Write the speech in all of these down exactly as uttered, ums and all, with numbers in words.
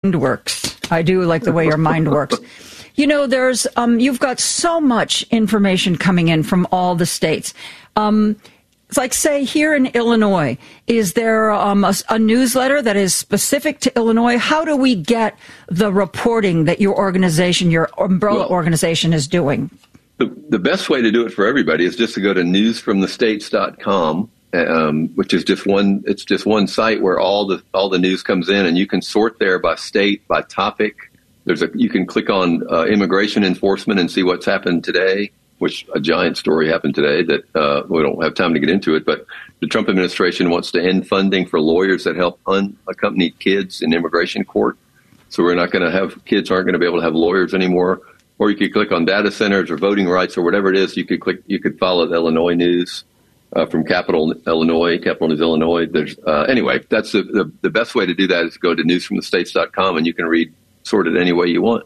works. I do like the way your mind works. You know, there's um, you've got so much information coming in from all the states. Um, it's like, say, here in Illinois, is there um, a, a newsletter that is specific to Illinois? How do we get the reporting that your organization, your umbrella well, organization, is doing? The, the best way to do it for everybody is just to go to news from the states dot com. Um, which is just one, it's just one site where all the, all the news comes in, and you can sort there by state, by topic. There's a, you can click on uh, immigration enforcement and see what's happened today, which a giant story happened today that uh, we don't have time to get into it. But the Trump administration wants to end funding for lawyers that help unaccompanied kids in immigration court. So we're not going to have, kids aren't going to be able to have lawyers anymore. Or you could click on data centers or voting rights or whatever it is. You could click, you could follow the Illinois news. Uh, from Capital Illinois, Capital News Illinois. There's uh, anyway, that's the, the the best way to do that is to go to news from the states dot com, and you can read sort it any way you want.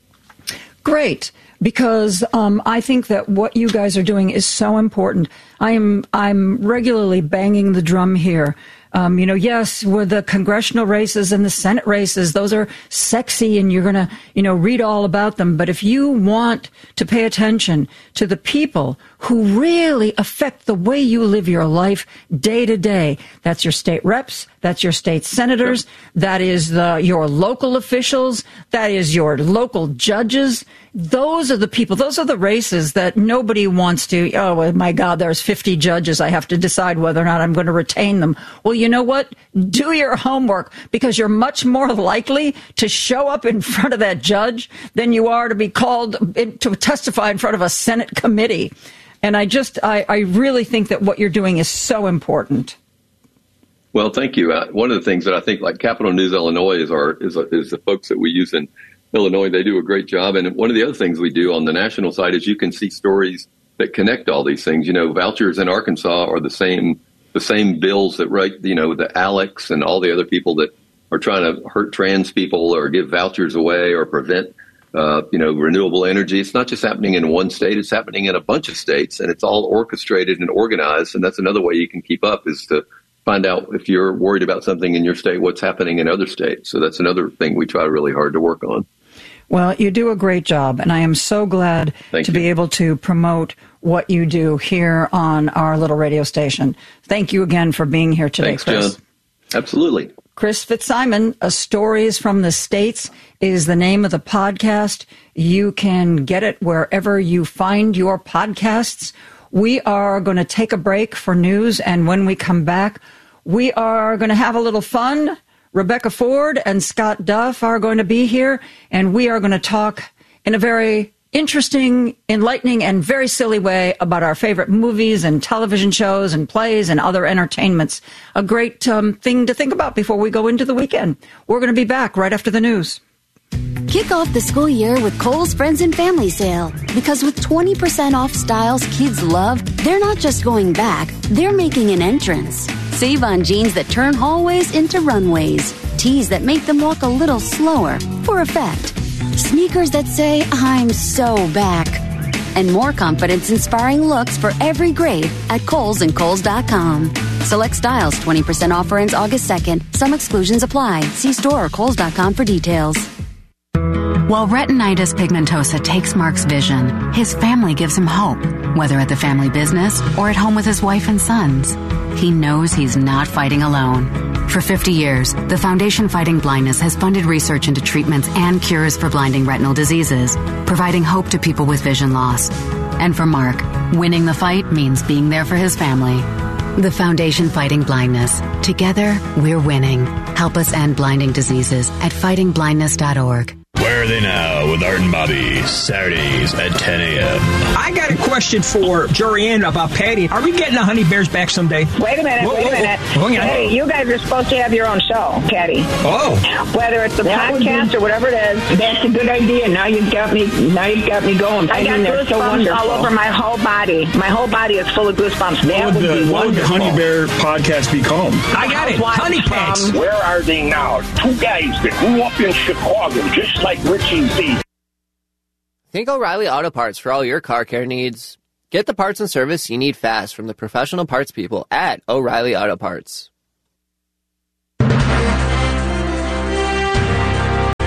Great, because um, I think that what you guys are doing is so important. I am I'm regularly banging the drum here. Um, you know, yes, with the congressional races and the Senate races, those are sexy and you're going to, you know, read all about them. But if you want to pay attention to the people who really affect the way you live your life day to day, that's your state reps, that's your state senators, that is the, your local officials, that is your local judges. Those are the people, those are the races that nobody wants to, oh, my God, there's fifty judges. I have to decide whether or not I'm going to retain them. Well, you know what? Do your homework, because you're much more likely to show up in front of that judge than you are to be called to testify in front of a Senate committee. And I just, I, I really think that what you're doing is so important. Well, thank you. Uh, one of the things that I think, like Capital News Illinois is our is, is the folks that we use in Illinois. They do a great job. And one of the other things we do on the national side is you can see stories that connect all these things. You know, vouchers in Arkansas are the same the same bills that write, you know, the Alex and all the other people that are trying to hurt trans people or give vouchers away or prevent, uh, you know, renewable energy. It's not just happening in one state. It's happening in a bunch of states, and it's all orchestrated and organized. And that's another way you can keep up, is to find out, if you're worried about something in your state, what's happening in other states. So that's another thing we try really hard to work on. Well, you do a great job, and I am so glad Thank to you. be able to promote what you do here on our little radio station. Thank you again for being here today, Thanks, Chris. John. Absolutely. Chris Fitzsimon, A Stories from the States is the name of the podcast. You can get it wherever you find your podcasts. We are going to take a break for news, and when we come back, we are going to have a little fun. Rebecca Ford and Scott Duff are going to be here, and we are going to talk in a very interesting, enlightening, and very silly way about our favorite movies and television shows and plays and other entertainments. A great um, thing to think about before we go into the weekend. We're going to be back right after the news. Kick off the school year with Kohl's Friends and Family Sale. Because with twenty percent off styles kids love, they're not just going back, they're making an entrance. Save on jeans that turn hallways into runways. Tees that make them walk a little slower, for effect. Sneakers that say, I'm so back. And more confidence-inspiring looks for every grade at Kohl's and Kohl's dot com. Select styles, twenty percent offer ends August second. Some exclusions apply. See store or Kohl's dot com for details. While retinitis pigmentosa takes Mark's vision, his family gives him hope, whether at the family business or at home with his wife and sons. He knows he's not fighting alone. For fifty years, the Foundation Fighting Blindness has funded research into treatments and cures for blinding retinal diseases, providing hope to people with vision loss. And for Mark, winning the fight means being there for his family. The Foundation Fighting Blindness. Together, we're winning. Help us end blinding diseases at fighting blindness dot org. Where are they now with Art and Bobby? Saturdays at ten a.m. I got a question for Jorianne about Patty. Are we getting the Honey Bears back someday? Wait a minute, whoa, wait whoa, a minute. Whoa, whoa, hey, you guys are supposed to have your own show, Patty. Oh. Whether it's a that podcast be, or whatever it is. That's a good idea. Now you've got me now you've got me going. I, I got mean, goosebumps so all over my whole body. My whole body is full of goosebumps. That what would, would the, be what would the Honey Bear podcast be called? I got it. Honey Pets. Where are they now? Two guys that grew up in Chicago, just like Richie Z. Think O'Reilly Auto Parts for all your car care needs. Get the parts and service you need fast from the professional parts people at O'Reilly Auto Parts.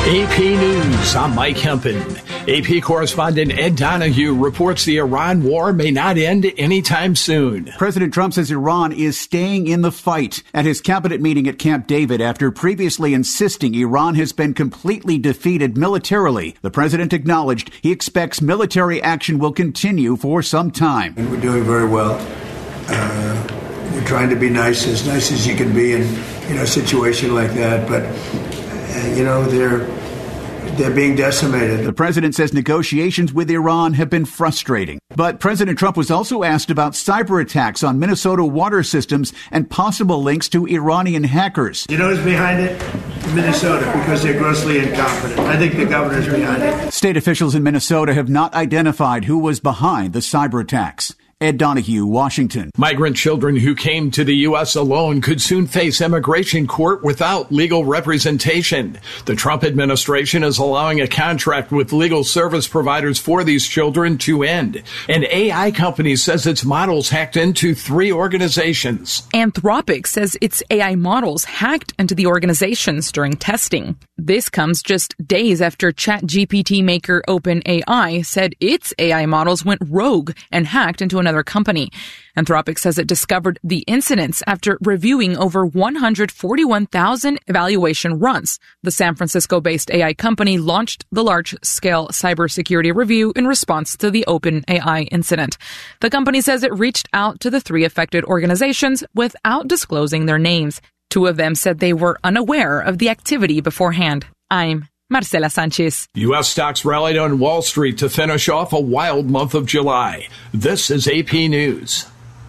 A P News, I'm Mike Hempen. A P correspondent Ed Donahue reports the Iran war may not end anytime soon. President Trump says Iran is staying in the fight at his cabinet meeting at Camp David after previously insisting Iran has been completely defeated militarily. The president acknowledged he expects military action will continue for some time. And we're doing very well. Uh, we're trying to be nice, as nice as you can be in you know, a situation like that. But, uh, you know, they're They're being decimated. The president says negotiations with Iran have been frustrating. But President Trump was also asked about cyber attacks on Minnesota water systems and possible links to Iranian hackers. You know who's behind it? Minnesota, because they're grossly incompetent. I think the governor's behind it. State officials in Minnesota have not identified who was behind the cyber attacks. Ed Donahue, Washington. Migrant children who came to the U S alone could soon face immigration court without legal representation. The Trump administration is allowing a contract with legal service providers for these children to end. An A I company says its models hacked into three organizations. Anthropic says its A I models hacked into the organizations during testing. This comes just days after ChatGPT maker OpenAI said its A I models went rogue and hacked into another company. Anthropic says it discovered the incidents after reviewing over one hundred forty-one thousand evaluation runs. The San Francisco-based A I company launched the large-scale cybersecurity review in response to the OpenAI incident. The company says it reached out to the three affected organizations without disclosing their names. Two of them said they were unaware of the activity beforehand. I'm Marcela Sanchez. U S stocks rallied on Wall Street to finish off a wild month of July. This is A P News.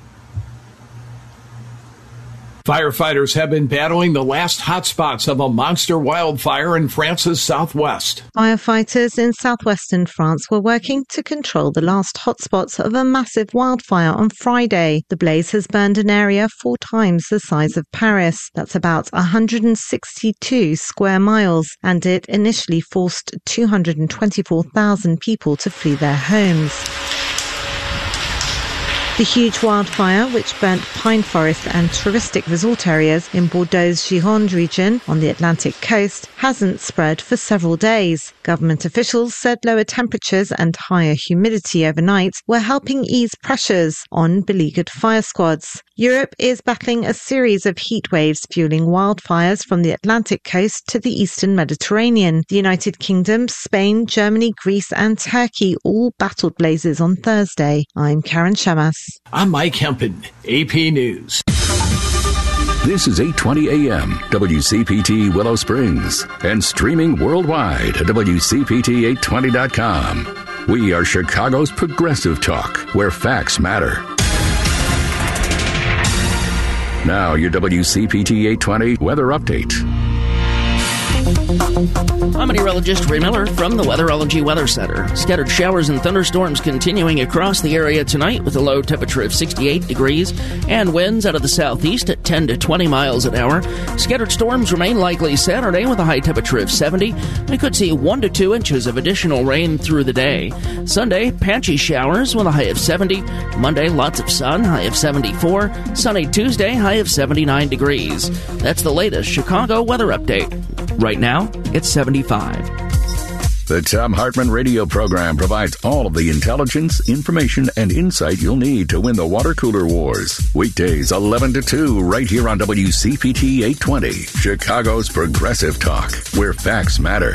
Firefighters have been battling the last hotspots of a monster wildfire in France's southwest. Firefighters in southwestern France were working to control the last hotspots of a massive wildfire on Friday. The blaze has burned an area four times the size of Paris. That's about one hundred sixty-two square miles, and it initially forced two hundred twenty-four thousand people to flee their homes. The huge wildfire, which burnt pine forest and touristic resort areas in Bordeaux's Gironde region on the Atlantic coast, hasn't spread for several days. Government officials said lower temperatures and higher humidity overnight were helping ease pressures on beleaguered fire squads. Europe is battling a series of heat waves fueling wildfires from the Atlantic coast to the eastern Mediterranean. The United Kingdom, Spain, Germany, Greece and Turkey all battled blazes on Thursday. I'm Karen Shamas. I'm Mike Hempen, A P News. This is eight twenty A M, W C P T Willow Springs, and streaming worldwide at W C P T eight twenty dot com. We are Chicago's progressive talk, where facts matter. Now, your W C P T eight twenty weather update. I'm meteorologist Ray Miller from the Weatherology Weather Center. Scattered showers and thunderstorms continuing across the area tonight with a low temperature of sixty-eight degrees and winds out of the southeast at ten to twenty miles an hour. Scattered storms remain likely Saturday with a high temperature of seventy. We could see one to two inches of additional rain through the day. Sunday, patchy showers with a high of seventy. Monday, lots of sun, high of seventy-four. Sunny Tuesday, high of seventy-nine degrees. That's the latest Chicago weather update. Right now, it's seventy-five. The Thom Hartmann radio program provides all of the intelligence, information, and insight you'll need to win the water cooler wars. Weekdays eleven to two, right here on W C P T eight twenty, Chicago's progressive talk, where facts matter.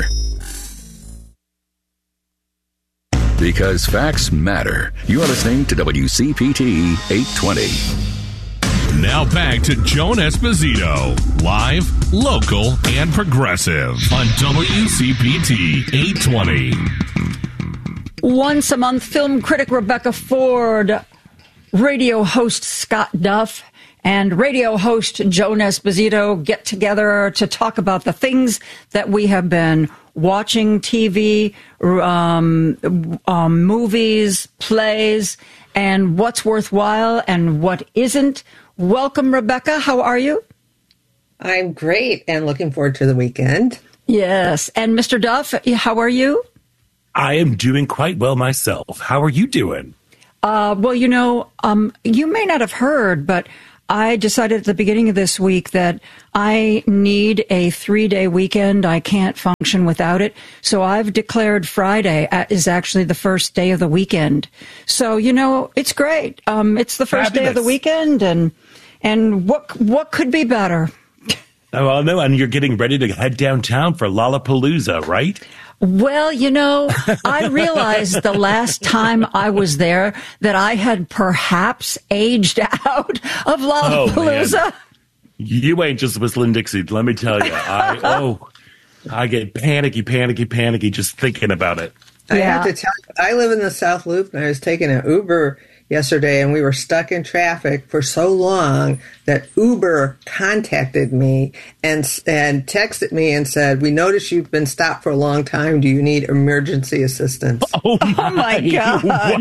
Because facts matter. You are listening to W C P T eight twenty. Now back to Joan Esposito, live, local, and progressive on W C P T eight twenty. Once a month, film critic Rebecca Ford, radio host Scott Duff, and radio host Joan Esposito get together to talk about the things that we have been watching, T V, um, um, movies, plays, and what's worthwhile and what isn't. Welcome, Rebecca. How are you? I'm great and looking forward to the weekend. Yes. And Mister Duff, how are you? I am doing quite well myself. How are you doing? Uh, well, you know, um, you may not have heard, but I decided at the beginning of this week that I need a three-day weekend. I can't function without it. So I've declared Friday is actually the first day of the weekend. So, you know, it's great. Um, it's the first Fabulous. day of the weekend, and and what what could be better? Oh, well, no, and you're getting ready to head downtown for Lollapalooza, right? Well, you know, I realized the last time I was there that I had perhaps aged out of Lollapalooza. Oh, you ain't just whistling Dixie, let me tell you. I, oh, I get panicky, panicky, panicky just thinking about it. I Yeah. have to tell you, I live in the South Loop, and I was taking an Uber yesterday, and we were stuck in traffic for so long that Uber contacted me and and texted me and said, "We noticed you've been stopped for a long time. Do you need emergency assistance?" Oh my, Oh my God!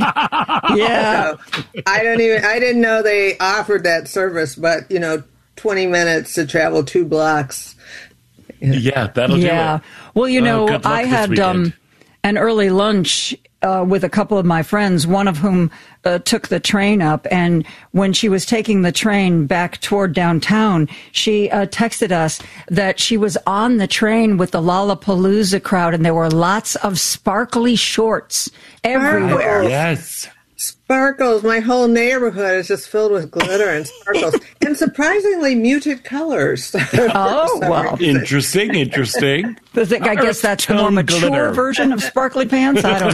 Wow. Yeah, So I don't even. I didn't know they offered that service, but you know, twenty minutes to travel two blocks. Yeah, that'll yeah. do it. Well, you Oh, know, good luck I this had weekend. um, an early lunch uh, with a couple of my friends, one of whom uh, took the train up. And when she was taking the train back toward downtown, she uh, texted us that she was on the train with the Lollapalooza crowd, and there were lots of sparkly shorts everywhere. Yes. Sparkles. My whole neighborhood is just filled with glitter and sparkles, and surprisingly muted colors. Oh, well. Interesting, interesting. I think- I guess that's the more Earth-tone mature glitter. version of sparkly pants. I don't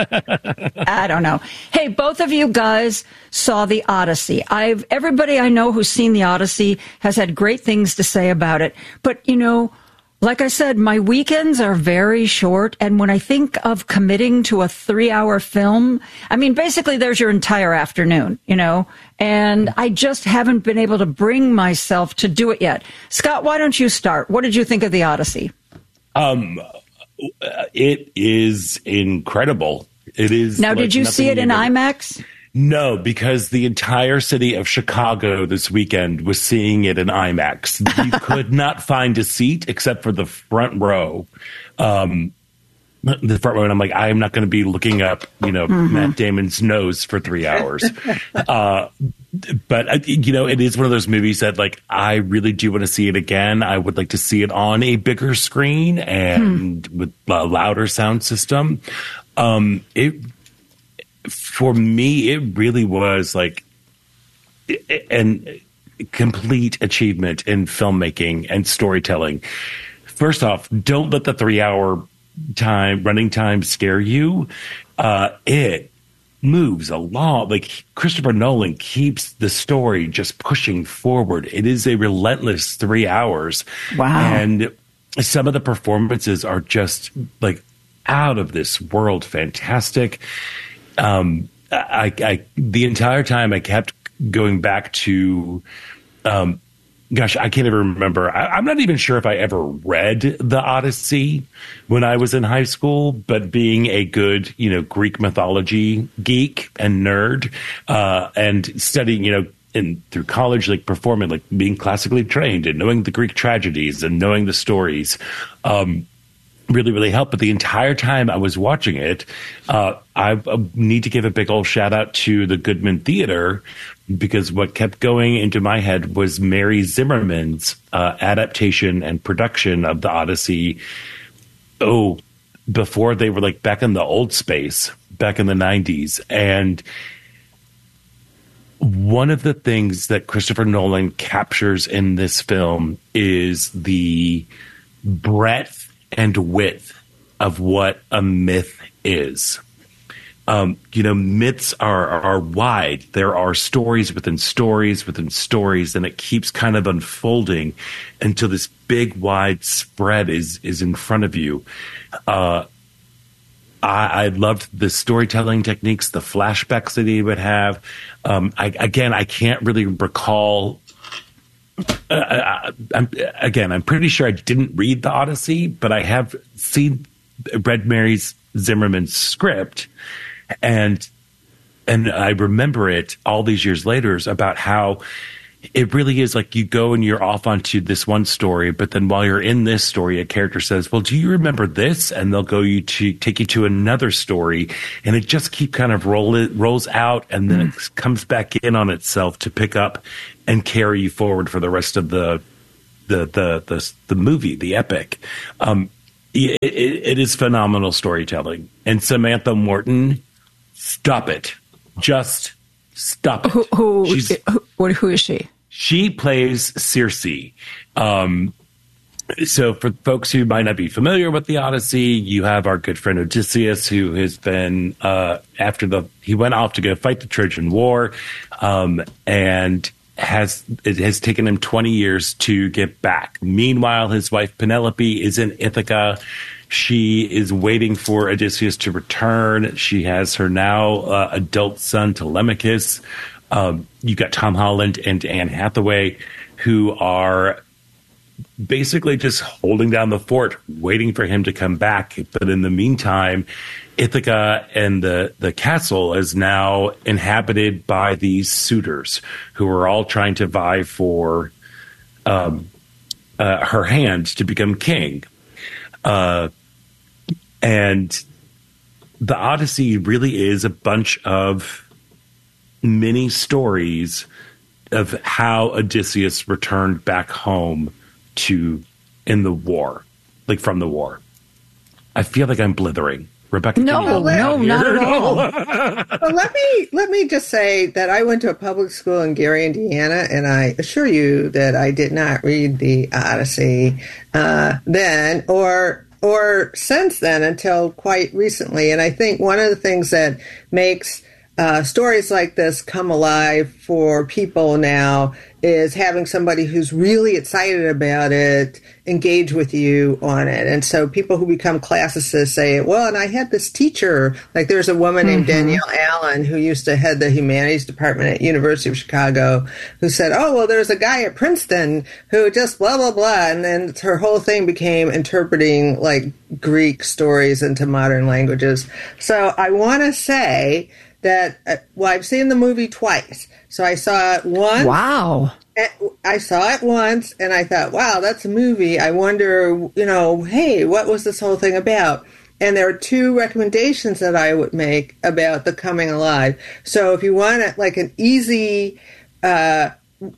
know. I don't know. Hey, both of you guys saw The Odyssey. I've everybody I know who's seen The Odyssey has had great things to say about it. But, you know, like I said, my weekends are very short. And when I think of committing to a three hour film, I mean, basically there's your entire afternoon, you know, and I just haven't been able to bring myself to do it yet. Scott, why don't you start? What did you think of The Odyssey? Um, it is incredible. It is. Now, like did you see it nothing in you- IMAX? No, because the entire city of Chicago this weekend was seeing it in IMAX. You could not find a seat except for the front row. Um, the front row, and I'm like, I am not going to be looking up, you know, Mhm. Matt Damon's nose for three hours. uh, but uh, you know, it is one of those movies that, like, I really do want to see it again. I would like to see it on a bigger screen and with a louder sound system. Um, it. For me, it really was like an complete achievement in filmmaking and storytelling. First off, don't let the three-hour time running time scare you. Uh, it moves along. Like, Christopher Nolan keeps the story just pushing forward. It is a relentless three hours. Wow. And some of the performances are just like out of this world fantastic. Um, I, I, the entire time I kept going back to, um, gosh, I can't even remember. I, I'm not even sure if I ever read The Odyssey when I was in high school, but being a good, you know, Greek mythology geek and nerd, uh, and studying, you know, in through college, like performing, like being classically trained and knowing the Greek tragedies and knowing the stories, um, really, really helped. But the entire time I was watching it, uh, I uh, need to give a big old shout out to the Goodman Theater, because what kept going into my head was Mary Zimmerman's uh, adaptation and production of The Odyssey. Oh, before they were like back in the old space, back in the nineties. And one of the things that Christopher Nolan captures in this film is the breadth and width of what a myth is. Um, you know, myths are, are wide. There are stories within stories within stories, and it keeps kind of unfolding until this big, wide spread is is in front of you. Uh, I, I loved the storytelling techniques, the flashbacks that he would have. Um, I, again, I can't really recall. Uh, I'm, again, I'm pretty sure I didn't read The Odyssey, but I have seen, read Mary Zimmerman's script, and and I remember it all these years later about how it really is like you go and you're off onto this one story, but then while you're in this story, a character says, well, do you remember this? And they'll go you to take you to another story, and it just keep kind of roll it rolls out, and then mm. it comes back in on itself to pick up and carry you forward for the rest of the the the the, the movie, the epic. Um, it, it, it is phenomenal storytelling. And Samantha Morton, stop it. Just stop it. Who, who, who, who is she? She plays Circe. Um, so for folks who might not be familiar with the Odyssey, you have our good friend Odysseus, who has been, uh, after the, he went off to go fight the Trojan War, um, and has, it has taken him twenty years to get back. Meanwhile, his wife Penelope is in Ithaca. She is waiting for Odysseus to return. She has her now uh, adult son, Telemachus. Um, you got Tom Holland and Anne Hathaway, who are basically just holding down the fort, waiting for him to come back. But in the meantime, Ithaca and the, the castle is now inhabited by these suitors who are all trying to vie for um, uh, her hand to become king. Uh, and the Odyssey really is a bunch of mini stories of how Odysseus returned back home to in the war, like from the war. I feel like I'm blithering. Rebecca, no, no, not at all. Well, let me let me just say that I went to a public school in Gary, Indiana, and I assure you that I did not read the Odyssey uh, then or or since then until quite recently. And I think one of the things that makes uh, stories like this come alive for people now is having somebody who's really excited about it engage with you on it. And so people who become classicists say, well, and I had this teacher, like there's a woman mm-hmm. named Danielle Allen who used to head the humanities department at University of Chicago who said, oh, well, there's a guy at Princeton who just blah, blah, blah. And then her whole thing became interpreting like Greek stories into modern languages. So I want to say that, uh, well, I've seen the movie twice. So I saw it once. Wow. I saw it once and I thought, wow, that's a movie. I wonder, you know, hey, what was this whole thing about? And there are two recommendations that I would make about the coming alive. So if you want like an easy uh,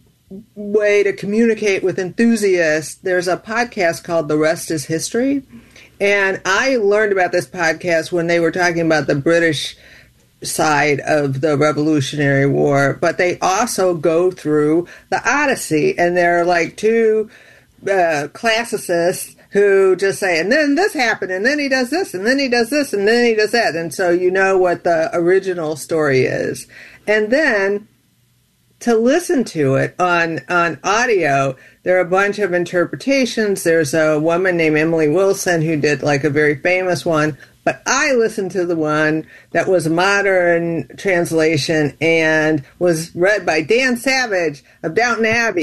way to communicate with enthusiasts, there's a podcast called The Rest is History. And I learned about this podcast when they were talking about the British side of the Revolutionary War, but they also go through the Odyssey, and they're like two uh, classicists who just say, and then this happened, and then he does this, and then he does this, and then he does that, and so you know what the original story is. And then to listen to it on, on audio, there are a bunch of interpretations. There's a woman named Emily Wilson who did like a very famous one, but I listened to the one that was a modern translation and was read by Dan Savage of Downton Abbey.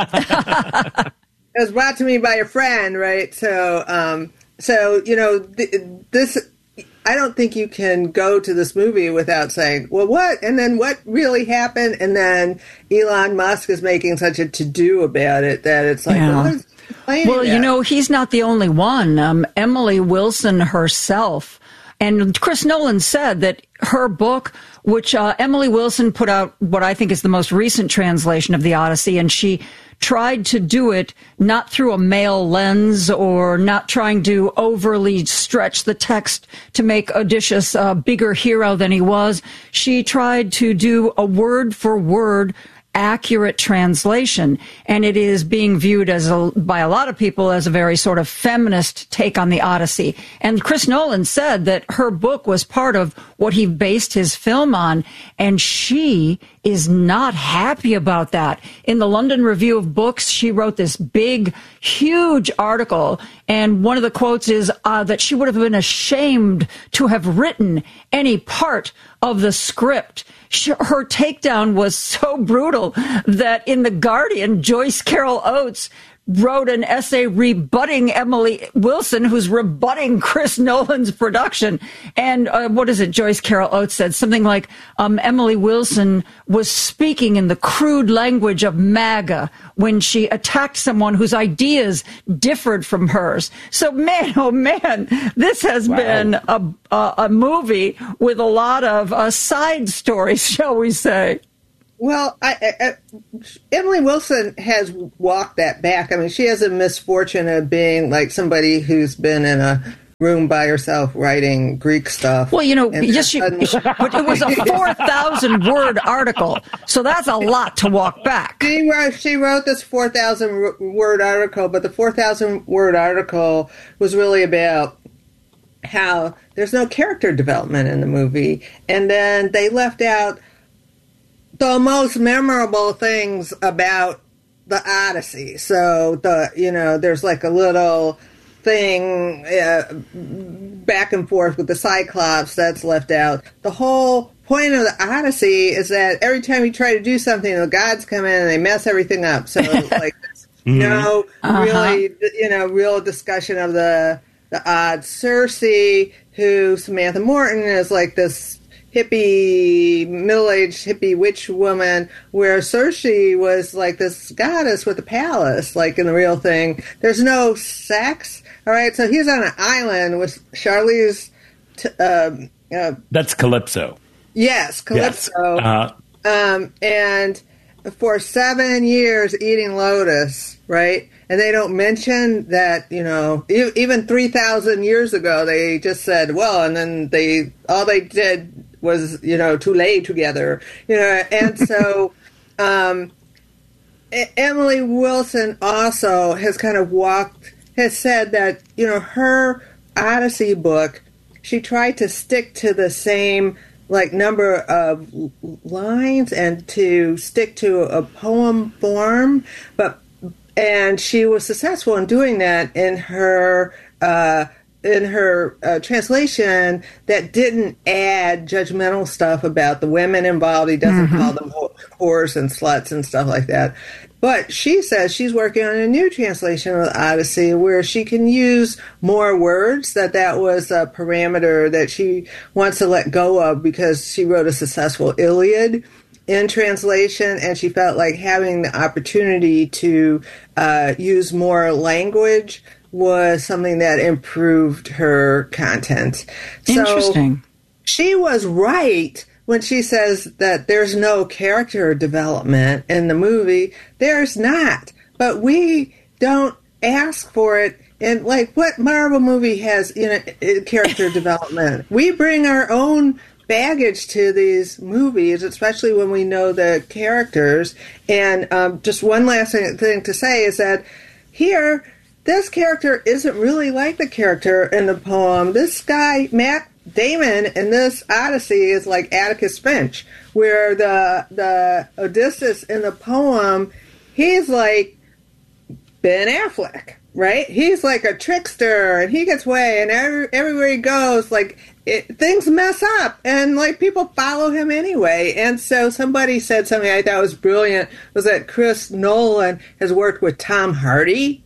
It was brought to me by a friend, right? So, um, so you know, th- this. I don't think you can go to this movie without saying, well, what? And then what really happened? And then Elon Musk is making such a to-do about it that it's like, yeah. well, well you know, he's not the only one. Um, Emily Wilson herself, and Chris Nolan said that her book, which uh, Emily Wilson put out what I think is the most recent translation of the Odyssey, and she tried to do it not through a male lens or not trying to overly stretch the text to make Odysseus a bigger hero than he was. She tried to do a word for word accurate translation, and it is being viewed as a, by a lot of people as a very sort of feminist take on the Odyssey. And Chris Nolan said that her book was part of what he based his film on, and she is not happy about that. In the London Review of Books, she wrote this big, huge article, and one of the quotes is uh, that she would have been ashamed to have written any part of the script. Her takedown was so brutal that in The Guardian, Joyce Carol Oates wrote an essay rebutting Emily Wilson, who's rebutting Chris Nolan's production. And uh, what is it? Joyce Carol Oates said something like, um, Emily Wilson was speaking in the crude language of MAGA when she attacked someone whose ideas differed from hers. So, man, oh, man, this has wow. been a, a, a movie with a lot of uh, side stories, shall we say. Well, I, I, Emily Wilson has walked that back. I mean, she has a misfortune of being like somebody who's been in a room by herself writing Greek stuff. Well, you know, yes, she, but it was a four thousand word article, so that's a lot to walk back. She wrote, she wrote this four thousand word article, but the four thousand word article was really about how there's no character development in the movie, and then they left out the most memorable things about the Odyssey. So the you know there's like a little thing uh, back and forth with the Cyclops that's left out. The whole point of the Odyssey is that every time you try to do something, the gods come in and they mess everything up. So like mm-hmm. no uh-huh. really you know real discussion of the the odds. Cersei, who Samantha Morton is like this hippie, middle-aged hippie witch woman, where Cersei was like this goddess with a palace, like in the real thing. There's no sex, all right? So he's on an island with Charlize. T- um, uh, That's Calypso. Yes, Calypso. Yes. Uh-huh. Um, and for seven years eating lotus, right? And they don't mention that, you know, e- even three thousand years ago, they just said, well, and then they, all they did was, you know, to lay together, you know, and so um, Emily Wilson also has kind of walked, has said that, you know, her Odyssey book, she tried to stick to the same, like, number of lines and to stick to a poem form, but, and she was successful in doing that in her, uh, in her uh, translation that didn't add judgmental stuff about the women involved. He doesn't mm-hmm. call them whores and sluts and stuff like that. But she says she's working on a new translation of the Odyssey where she can use more words, that that was a parameter that she wants to let go of because she wrote a successful Iliad in translation, and she felt like having the opportunity to uh, use more language was something that improved her content. Interesting. So she was right when she says that there's no character development in the movie. There's not. But we don't ask for it. And like, what Marvel movie has, you know, character development? We bring our own baggage to these movies, especially when we know the characters. And um, just one last thing to say is that here, this character isn't really like the character in the poem. This guy, Matt Damon, in this Odyssey is like Atticus Finch, where the the Odysseus in the poem, he's like Ben Affleck, right? He's like a trickster, and he gets away, and every, everywhere he goes, like, it, things mess up, and like people follow him anyway. And so somebody said something I thought was brilliant, was that Chris Nolan has worked with Tom Hardy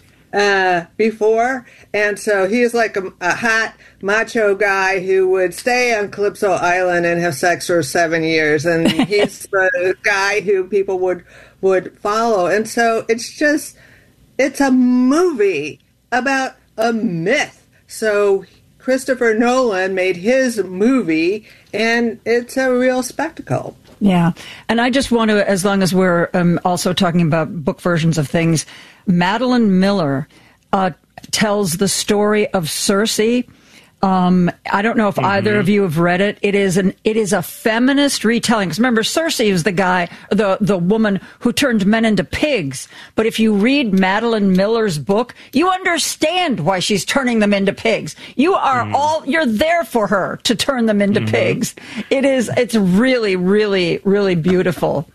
Uh, before, and so he's like a, a hot macho guy who would stay on Calypso Island and have sex for seven years, and he's the guy who people would would follow. And so it's just, it's a movie about a myth. So Christopher Nolan made his movie, and it's a real spectacle. Yeah. And I just want to, as long as we're um, also talking about book versions of things, Madeline Miller uh, tells the story of Cersei. Um, I don't know if mm-hmm. either of you have read it. It is an it is a feminist retelling. Because remember, Cersei is the guy, the the woman who turned men into pigs. But if you read Madeline Miller's book, you understand why she's turning them into pigs. You are mm. all you're there for her to turn them into mm-hmm. pigs. It is it's really, really, really beautiful.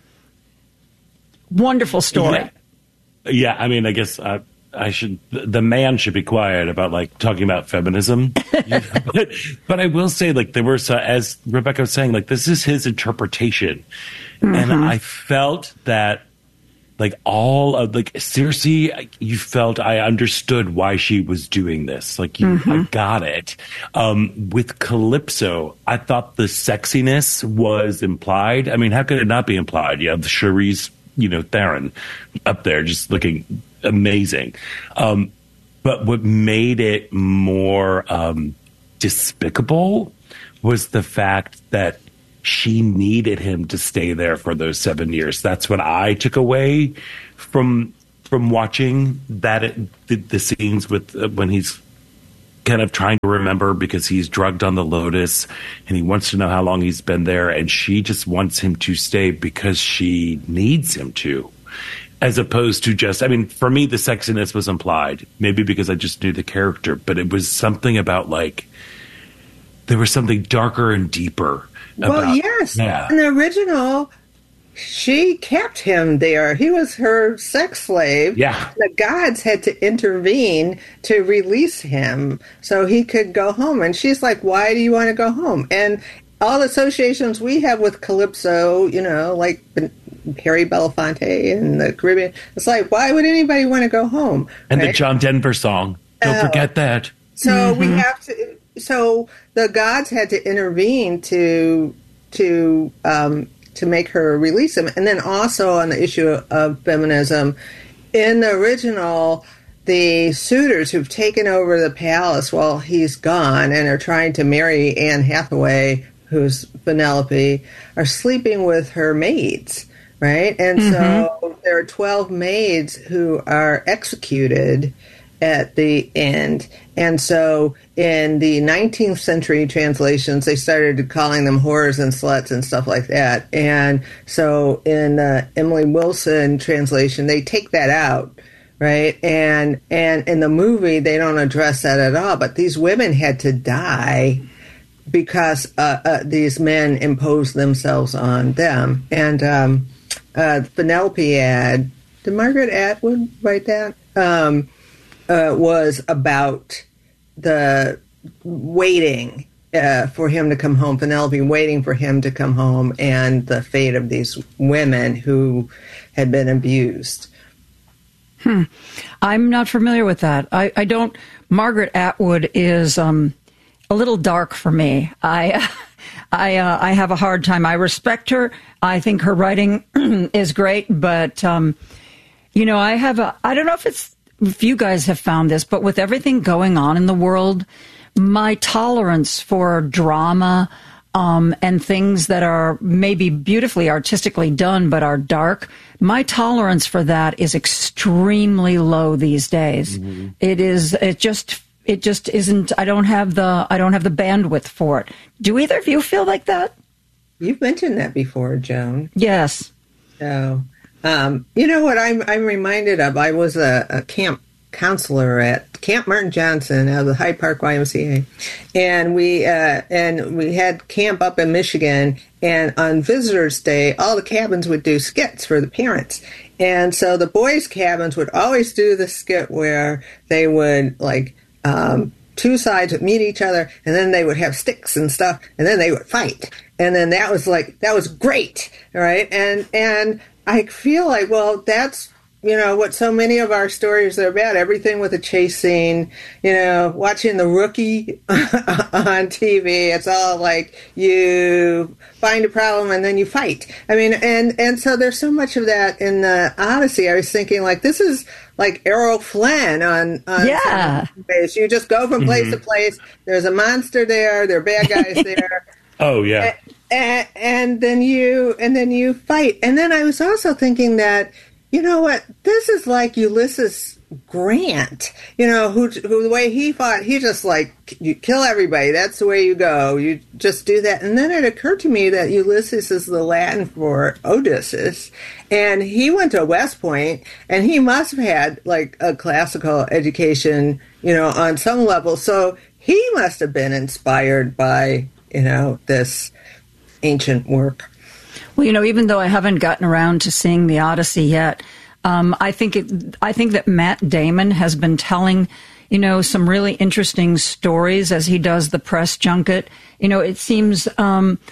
Wonderful story. Yeah, yeah I mean, I guess. Uh... I should, the man should be quiet about like talking about feminism. but, but I will say, like, there was, uh, as Rebecca was saying, like, this is his interpretation. Mm-hmm. And I felt that Like all of like Circe, you felt I understood why she was doing this. Like you, mm-hmm. I got it. Um, with Calypso, I thought the sexiness was implied. I mean, how could it not be implied? You have Charlize, you know, Theron up there just looking amazing. Um, but what made it more um, despicable was the fact that she needed him to stay there for those seven years. That's what I took away from from watching that it, the, the scenes with uh, when he's kind of trying to remember because he's drugged on the Lotus and he wants to know how long he's been there, and she just wants him to stay because she needs him to, as opposed to just, I mean, for me, the sexiness was implied, maybe because I just knew the character, but it was something about like, there was something darker and deeper. Well, about, yes. Yeah. In the original, she kept him there. He was her sex slave. Yeah. The gods had to intervene to release him so he could go home. And she's like, why do you want to go home? And all the associations we have with Calypso, you know, like Harry Belafonte and the Caribbean, it's like, why would anybody want to go home? And right? the John Denver song. Don't Oh. forget that. So Mm-hmm. we have to. So the gods had to intervene to to um, to make her release him, and then also on the issue of feminism, in the original, the suitors who've taken over the palace while he's gone and are trying to marry Anne Hathaway, who's Penelope, are sleeping with her maids, right? And mm-hmm. so there are twelve maids who are executed at the end. And so in the nineteenth century translations, they started calling them whores and sluts and stuff like that. And so in the Emily Wilson translation, they take that out, right? And and in the movie, they don't address that at all. But these women had to die because uh, uh, these men imposed themselves on them. And um, uh, Penelope ad, did Margaret Atwood write that? Um, uh, was about the waiting uh, for him to come home, Penelope waiting for him to come home, and the fate of these women who had been abused. Hmm. I'm not familiar with that. I, I don't. Margaret Atwood is um, a little dark for me. I, I, uh, I have a hard time. I respect her. I think her writing is great, but um, you know, I have a. I don't know if it's if you guys have found this, but with everything going on in the world, my tolerance for drama um, and things that are maybe beautifully artistically done but are dark, my tolerance for that is extremely low these days. Mm-hmm. It is. It just. It just isn't. I don't have the. I don't have the bandwidth for it. Do either of you feel like that? You've mentioned that before, Joan. Yes. So, um, you know what I'm. I'm reminded of. I was a, a camp counselor at Camp Martin Johnson out of the Hyde Park Y M C A, and we uh, and we had camp up in Michigan. And on Visitors Day, all the cabins would do skits for the parents. And so the boys' cabins would always do the skit where they would like. Um, two sides would meet each other, and then they would have sticks and stuff, and then they would fight. And then that was like, that was great, right? And and I feel like, well, that's, you know, what so many of our stories are about. Everything with a chase scene, you know, watching The Rookie on T V. It's all like you find a problem and then you fight. I mean, and, and so there's so much of that in the Odyssey. I was thinking, like, this is like Errol Flynn on, on yeah. Base. You just go from place mm-hmm. to place. There's a monster there. There are bad guys there. Oh, yeah. And, and, and then you and then you fight. And then I was also thinking that, you know what? This is like Ulysses Grant, you know, who, who the way he fought, he just like, you kill everybody. That's the way you go. You just do that. And then it occurred to me that Ulysses is the Latin for Odysseus. And he went to West Point, and he must have had like a classical education, you know, on some level. So he must have been inspired by, you know, this ancient work. Well, you know, even though I haven't gotten around to seeing the Odyssey yet, um, I think it, I think that Matt Damon has been telling, you know, some really interesting stories as he does the press junket. You know, it seems um,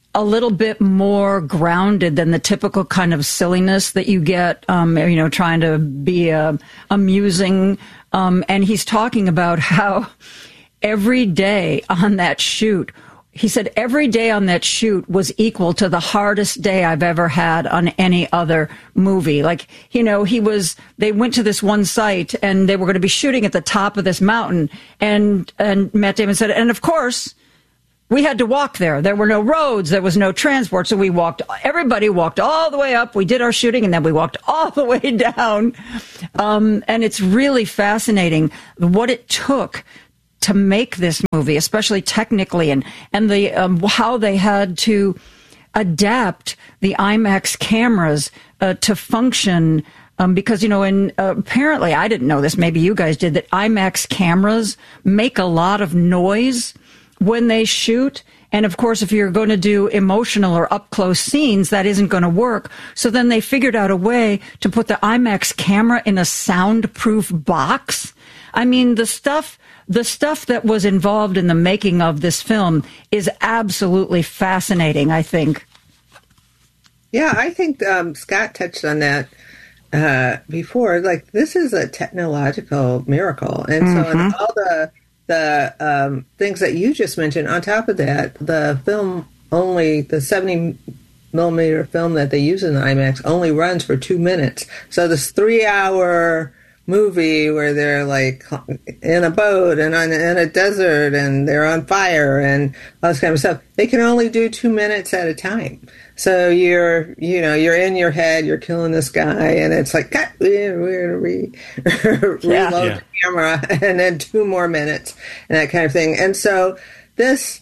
a little bit more grounded than the typical kind of silliness that you get, um, you know, trying to be uh, amusing. Um, and he's talking about how every day on that shoot, he said every day on that shoot was equal to the hardest day I've ever had on any other movie. Like, you know, he was, they went to this one site and they were going to be shooting at the top of this mountain. And, and Matt Damon said, and of course, we had to walk there. There were no roads. There was no transport. So we walked, everybody walked all the way up. We did our shooting and then we walked all the way down. Um, and it's really fascinating what it took to make this movie, especially technically, and, and the, um, how they had to adapt the IMAX cameras, uh, to function. Um, because, you know, and uh, apparently I didn't know this. Maybe you guys did, that IMAX cameras make a lot of noise when they shoot. And of course, if you're going to do emotional or up close scenes, that isn't going to work. So then they figured out a way to put the IMAX camera in a soundproof box. I mean, the stuff, the stuff that was involved in the making of this film is absolutely fascinating, I think. Yeah, I think um, Scott touched on that uh, before. Like, this is a technological miracle. And mm-hmm. so in all the The um, things that you just mentioned, on top of that, the film only, the seventy millimeter film that they use in the IMAX only runs for two minutes. So this three hour movie where they're like in a boat and on, in a desert and they're on fire and all this kind of stuff, they can only do two minutes at a time. So you're, you know, you're in your head, you're killing this guy, and it's like, cut, we're going to re- reload yeah. the camera, and then two more minutes, and that kind of thing. And so this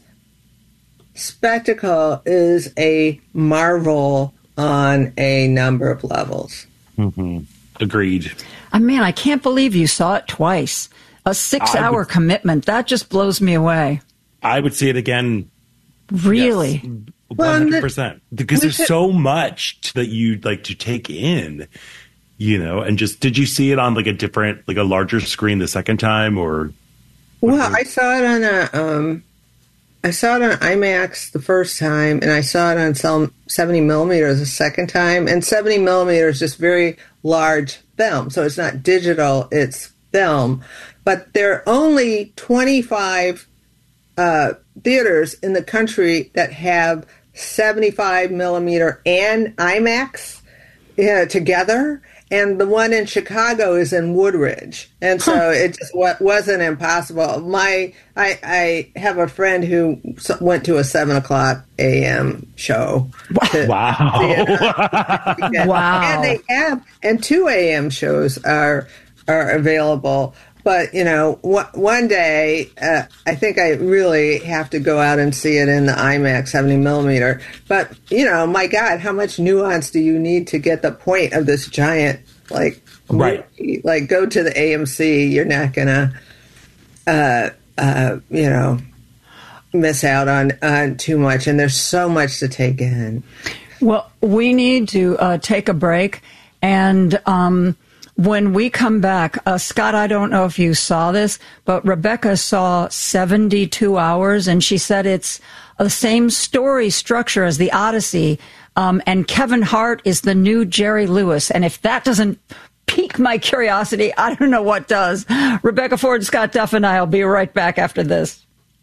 spectacle is a marvel on a number of levels. Mm-hmm. Agreed. I mean, I can't believe you saw it twice. A six-hour would, commitment, that just blows me away. I would see it again. Really? Yes. one hundred percent. Because there's so much to, that you like to take in, you know, and just, did you see it on like a different, like a larger screen the second time, or? Well, I saw it on a, um, I saw it on IMAX the first time, and I saw it on some seventy millimeters the second time, and seventy millimeters is just very large film. So it's not digital, it's film, but there are only twenty-five uh, theaters in the country that have seventy-five millimeter and IMAX yeah, together, and the one in Chicago is in Woodridge, and so huh. it just wasn't impossible. My I, I have a friend who went to a seven o'clock a.m. show. To, wow! Wow! And they have and two a.m. shows are are available. But, you know, w- one day, uh, I think I really have to go out and see it in the IMAX seventy millimeter. But, you know, my God, how much nuance do you need to get the point of this giant, like, right. movie? Like, go to the A M C, you're not going to, uh, uh, you know, miss out on, on too much. And there's so much to take in. Well, we need to uh, take a break. And, um, when we come back, uh, Scott, I don't know if you saw this, but Rebecca saw seventy-two hours, and she said it's the same story structure as the Odyssey, um, and Kevin Hart is the new Jerry Lewis. And if that doesn't pique my curiosity, I don't know what does. Rebecca Ford, Scott Duff, and I will be right back after this.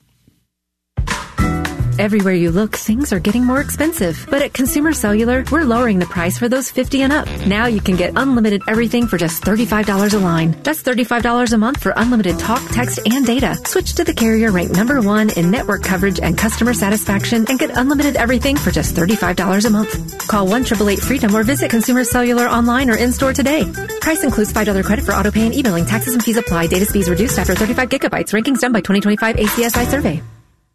Everywhere you look, things are getting more expensive. But at Consumer Cellular, we're lowering the price for those fifty and up. Now you can get unlimited everything for just thirty-five dollars a line. That's thirty-five dollars a month for unlimited talk, text, and data. Switch to the carrier ranked number one in network coverage and customer satisfaction and get unlimited everything for just thirty-five dollars a month. Call one eight eight eight freedom or visit Consumer Cellular online or in-store today. Price includes five dollars credit for auto pay and e-billing. Taxes and fees apply. Data speeds reduced after thirty-five gigabytes. Rankings done by twenty twenty-five A C S I survey.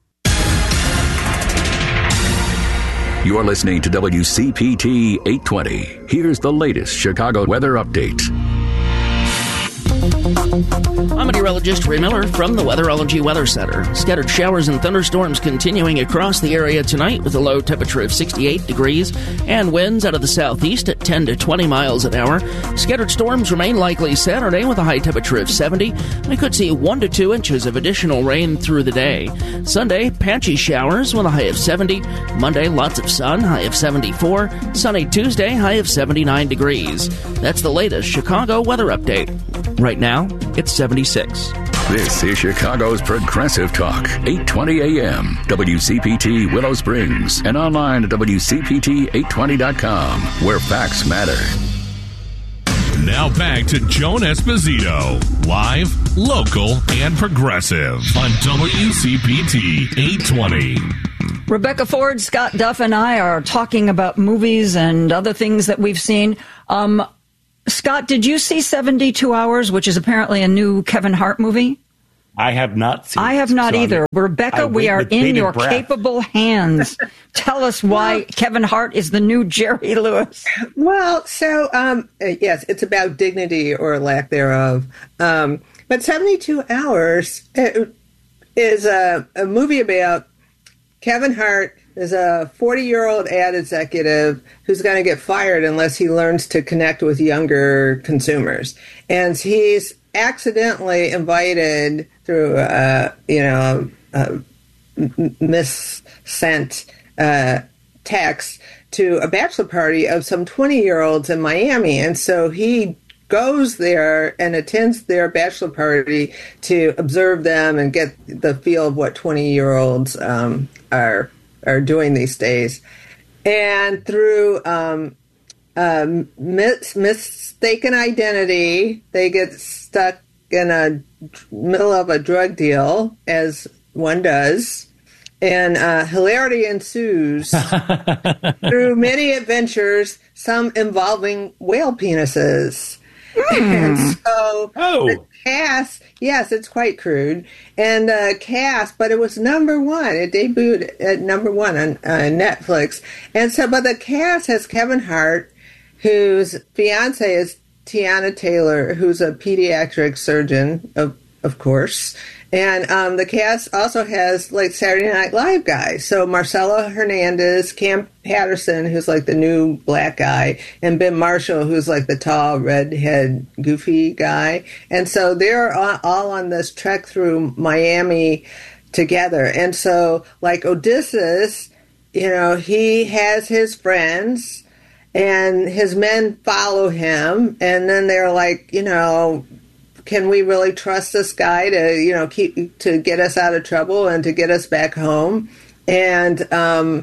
You're listening to W C P T eight twenty. Here's the latest Chicago weather update. I'm meteorologist Ray Miller from the Weatherology Weather Center. Scattered showers and thunderstorms continuing across the area tonight with a low temperature of sixty-eight degrees and winds out of the southeast at ten to twenty miles an hour. Scattered storms remain likely Saturday with a high temperature of seventy. We could see one to two inches of additional rain through the day. Sunday, patchy showers with a high of seventy. Monday, lots of sun, high of seventy-four. Sunny Tuesday, high of seventy-nine degrees. That's the latest Chicago weather update. Right now, it's seventy-six. This is Chicago's Progressive Talk, eight twenty A M, W C P T Willow Springs, and online at W C P T eight twenty dot com, where facts matter. Now back to Joan Esposito, live, local, and progressive on W C P T eight twenty. Rebecca Ford, Scott Duff, and I are talking about movies and other things that we've seen. Um, Scott, did you see seventy-two hours, which is apparently a new Kevin Hart movie? I have not seen I have it, not so either. I'm, Rebecca, we are in your breath. capable hands. Tell us why Kevin Hart is the new Jerry Lewis. Well, so, um, yes, it's about dignity or lack thereof. Um, but seventy-two hours is a, a movie about Kevin Hart is a forty-year-old ad executive who's going to get fired unless he learns to connect with younger consumers. And he's accidentally invited through, uh, you know, a missent uh, text to a bachelor party of some twenty-year-olds in Miami. And so he goes there and attends their bachelor party to observe them and get the feel of what twenty-year-olds um, are are doing these days. And through um, um, mis- mistaken identity, they get stuck in a middle of a drug deal, as one does. And uh, hilarity ensues through many adventures, some involving whale penises. Mm. And so oh. the cast, yes, it's quite crude. And the uh, cast, but it was number one. It debuted at number one on uh, Netflix. And so, but the cast has Kevin Hart, whose fiance is Tiana Taylor, who's a pediatric surgeon, of of course. And um, the cast also has, like, Saturday Night Live guys. So Marcelo Hernandez, Cam Patterson, who's, like, the new black guy, and Ben Marshall, who's, like, the tall, redhead, goofy guy. And so they're all on this trek through Miami together. And so, like, Odysseus, you know, he has his friends, and his men follow him. And then they're like, you know, can we really trust this guy to, you know, keep to get us out of trouble and to get us back home? And um,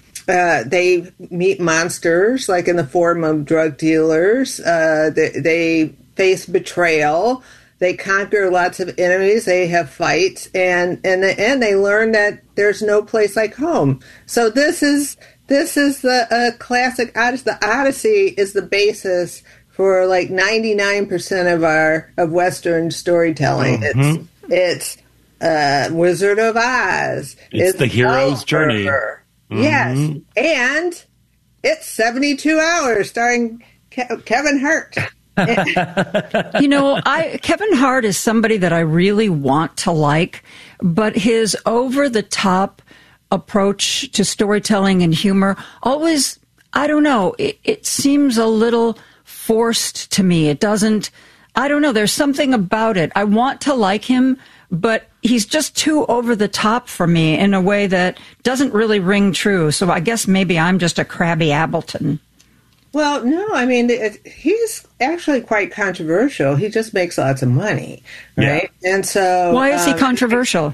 uh, they meet monsters, like in the form of drug dealers. Uh, they, they face betrayal. They conquer lots of enemies. They have fights, and in the end, they learn that there's no place like home. So this is this is the uh, classic Odyssey. The Odyssey is the basis for like ninety-nine percent of our of Western storytelling. Mm-hmm. It's it's uh, Wizard of Oz. It's, it's the hero's journey. Mm-hmm. Yes, and it's seventy-two hours starring Ke- Kevin Hart. You know, I Kevin Hart is somebody that I really want to like, but his over-the-top approach to storytelling and humor always, I don't know, it, it seems a little forced to me. It doesn't, I don't know, there's something about it. I want to like him, but he's just too over the top for me in a way that doesn't really ring true. So I guess maybe I'm just a crabby Appleton. Well, no, I mean, it, he's actually quite controversial. He just makes lots of money, right? Yeah. And so, why is he um, controversial?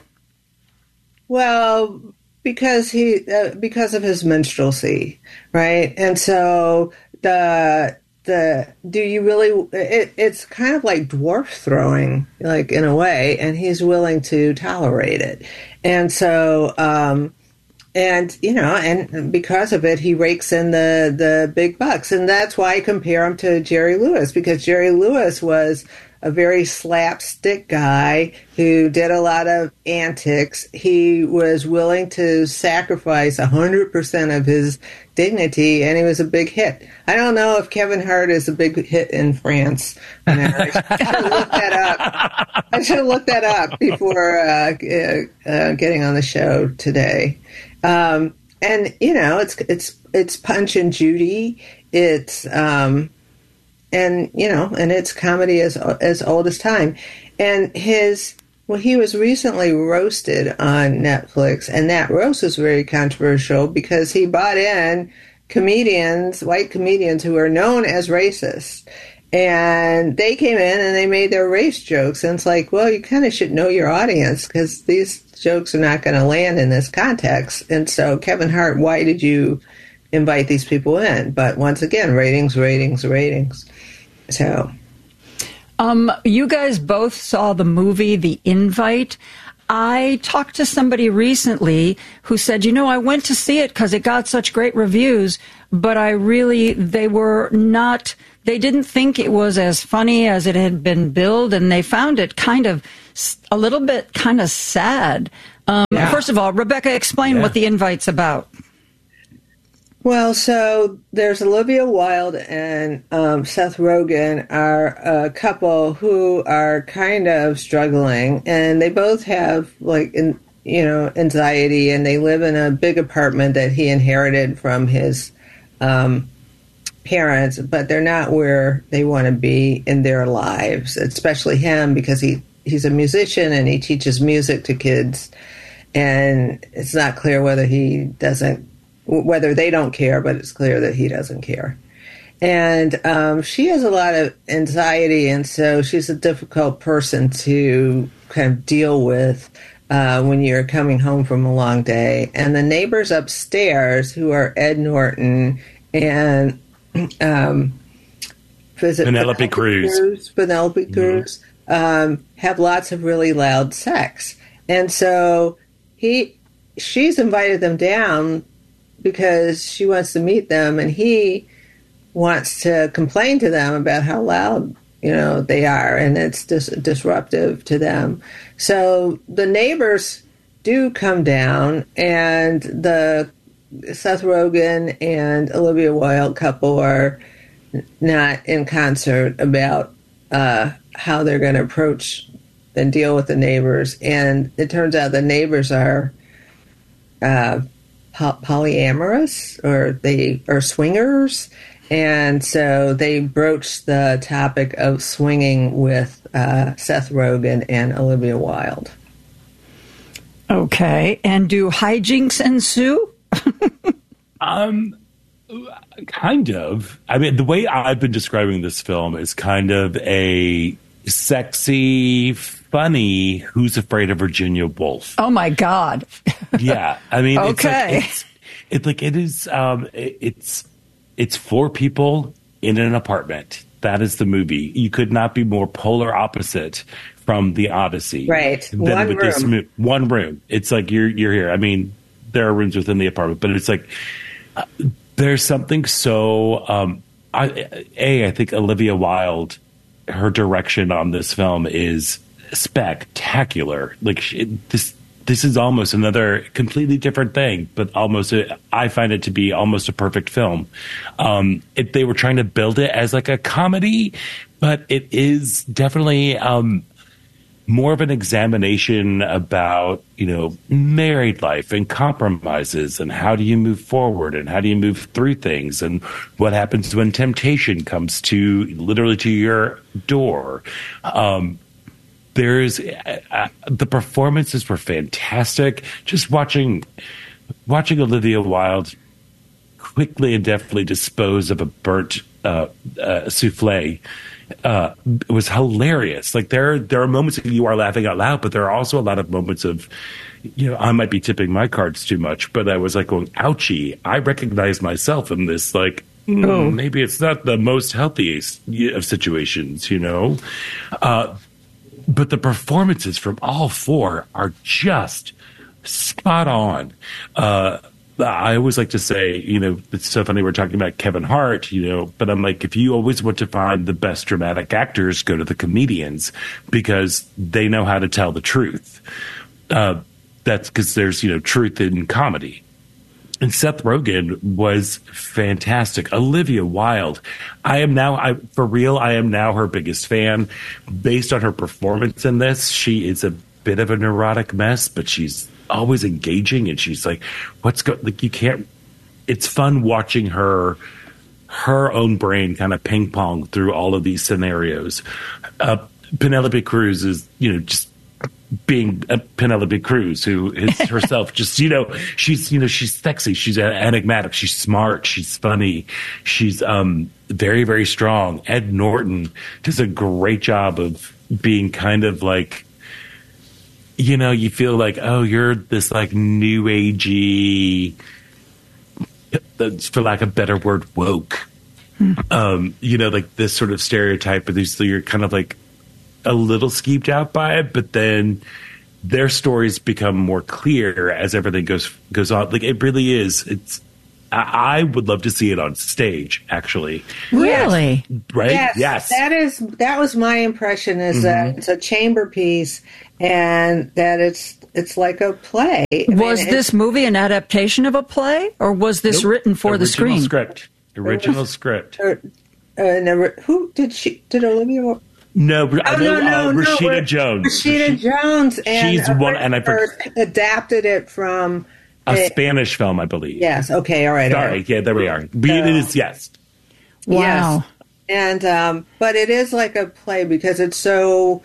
Well, because he uh, because of his minstrelsy, right? And so the the do you really? It, it's kind of like dwarf throwing, like in a way, and he's willing to tolerate it. And so. Um, And, you know, and because of it, he rakes in the, the big bucks. And that's why I compare him to Jerry Lewis, because Jerry Lewis was a very slapstick guy who did a lot of antics. He was willing to sacrifice one hundred percent of his dignity, and he was a big hit. I don't know if Kevin Hart is a big hit in France. I should have looked that up. I should have looked that up before uh, uh, getting on the show today. Um, and you know, it's it's it's Punch and Judy. It's um, and you know, and it's comedy as as old as time. And his well, he was recently roasted on Netflix, and that roast was very controversial because he brought in comedians, white comedians who are known as racist. And they came in and they made their race jokes. And it's like, well, you kind of should know your audience because these jokes are not going to land in this context. And so, Kevin Hart, why did you invite these people in? But once again, ratings, ratings, ratings. So, um, you guys both saw the movie The Invite. I talked to somebody recently who said, you know, I went to see it because it got such great reviews, but I really, they were not, they didn't think it was as funny as it had been billed, and they found it kind of a little bit kind of sad. Um, yeah. First of all, Rebecca, explain yeah. what The Invite's about. Well, so there's Olivia Wilde and um, Seth Rogen are a couple who are kind of struggling, and they both have like, in, you know, anxiety, and they live in a big apartment that he inherited from his um, parents, but they're not where they want to be in their lives, especially him because he, he's a musician and he teaches music to kids, and it's not clear whether he doesn't whether they don't care, but it's clear that he doesn't care. And um, she has a lot of anxiety, and so she's a difficult person to kind of deal with uh, when you're coming home from a long day. And the neighbors upstairs, who are Ed Norton and um, Penelope, Penelope Cruz, Cruz Penelope mm-hmm. Cruz, um, have lots of really loud sex. And so he, she's invited them down because she wants to meet them, and he wants to complain to them about how loud, you know, they are, and it's dis- disruptive to them. So the neighbors do come down, and the Seth Rogen and Olivia Wilde couple are not in concert about uh, how they're going to approach and deal with the neighbors. And it turns out the neighbors are uh, polyamorous, or they are swingers, and so they broached the topic of swinging with uh, Seth Rogen and Olivia Wilde. Okay, and do hijinks ensue? um, kind of. I mean, the way I've been describing this film is kind of a sexy, funny Who's Afraid of Virginia Woolf. Oh my God! Yeah, I mean, okay, it's like, it's, it's like it is. Um, it, it's it's four people in an apartment. That is the movie. You could not be more polar opposite from The Odyssey, right? Than one with room. This mo- one room. It's like you're you're here. I mean, there are rooms within the apartment, but it's like uh, there's something so. Um, I, a, I think Olivia Wilde, her direction on this film is spectacular. Like she, this, this is almost another completely different thing, but almost a, I find it to be almost a perfect film. Um, if they were trying to build it as like a comedy, but it is definitely um, more of an examination about, you know, married life and compromises and how do you move forward and how do you move through things and what happens when temptation comes to literally to your door. Um, There's uh, the performances were fantastic. Just watching watching Olivia Wilde quickly and deftly dispose of a burnt uh, uh, souffle uh, was hilarious. Like there there are moments that you are laughing out loud, but there are also a lot of moments of, you know, I might be tipping my cards too much, but I was like going, ouchie. I recognize myself in this. Like, mm, oh. maybe it's not the most healthiest of situations, you know. Uh, But the performances from all four are just spot on. Uh, I always like to say, you know, it's so funny we're talking about Kevin Hart, you know, but I'm like, if you always want to find the best dramatic actors, go to the comedians because they know how to tell the truth. Uh, that's because there's, you know, truth in comedy. And Seth Rogen was fantastic. Olivia Wilde, I am now, I, for real, I am now her biggest fan. Based on her performance in this, she is a bit of a neurotic mess, but she's always engaging, and she's like, what's go like you can't it's fun watching her her own brain kind of ping pong through all of these scenarios. uh Penelope Cruz is, you know, just being a Penelope Cruz, who is herself just, you know, she's, you know, she's sexy, she's enigmatic, she's smart, she's funny, she's um very, very strong. Ed Norton does a great job of being kind of like, you know, you feel like, oh, you're this like new agey, for lack of a better word, woke. Hmm. Um, you know, like this sort of stereotype, but these, you're kind of like a little skeeved out by it, but then their stories become more clear as everything goes goes on. Like it really is. It's. I, I would love to see it on stage, actually. Really? Right? Yes. Yes. That is. That was my impression. Is mm-hmm. that it's a chamber piece. And that it's it's like a play. I was mean, this movie an adaptation of a play, or was this nope. written for Original the screen? Script. Original script. Uh, uh, never, who did she? Did Olivia? No, oh, no, no, no, uh, no, Rashida no, Jones. Rashida Rashida, Jones, and she's one, and I adapted it from a, a Spanish film, I believe. Yes. Okay. All right. Sorry. All right. Yeah. There we are. But uh, it is yes. Wow. Yes. And um, but it is like a play because it's so.